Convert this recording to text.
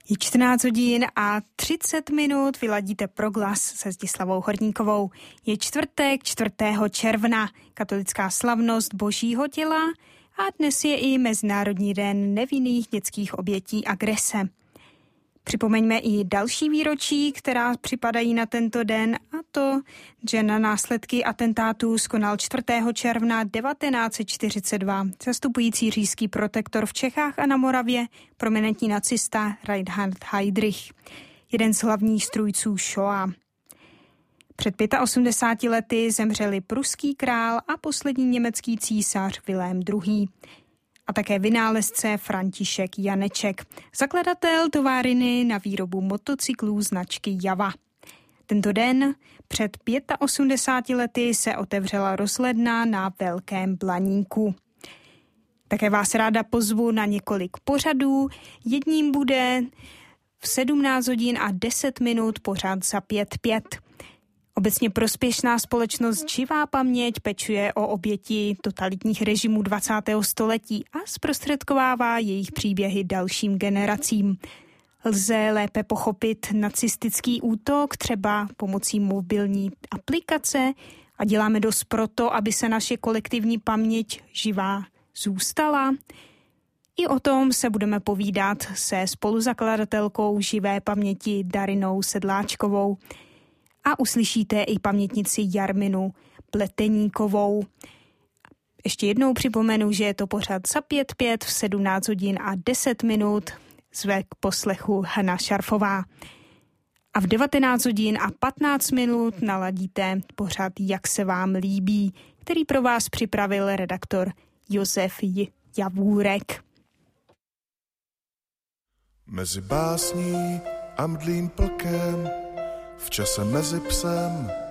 Je 14 hodin a 30 minut, vyladíte Proglas se Zdislavou Horníkovou. Je čtvrtek, 4. června, katolická slavnost Božího těla a dnes je i Mezinárodní den nevinných dětských obětí agrese. Připomeňme i další výročí, která připadají na tento den, a to, že na následky atentátů skonal 4. června 1942 zastupující říšský protektor v Čechách a na Moravě, prominentní nacista Reinhard Heydrich, jeden z hlavních strůjců Shoah. Před 85 lety zemřeli pruský král a poslední německý císař Vilém II. A také vynálezce František Janeček, zakladatel továrny na výrobu motocyklů značky Java. Tento den před 85 lety se otevřela rozhledna na Velkém Blaníku. Také vás ráda pozvu na několik pořadů. Jedním bude v 17 hodin a 10 minut pořad za 5:5. Obecně prospěšná společnost Živá paměť pečuje o oběti totalitních režimů 20. století a zprostředkovává jejich příběhy dalším generacím. Lze lépe pochopit nacistický útok třeba pomocí mobilní aplikace a děláme dost proto, aby se naše kolektivní paměť živá zůstala. I o tom se budeme povídat se spoluzakladatelkou Živé paměti Darinou Sedláčkovou. A uslyšíte i pamětnici Jarminu Pleteníkovou. Ještě jednou připomenu, že je to pořad za 5:5 v 17 hodin a 10 minut. Zve k poslechu Hana Šarfová. A v 19 hodin a 15 minut naladíte pořad Jak se vám líbí, který pro vás připravil redaktor Josef Javůrek. Mezi básní a mdlým plkem, v čase mezi psem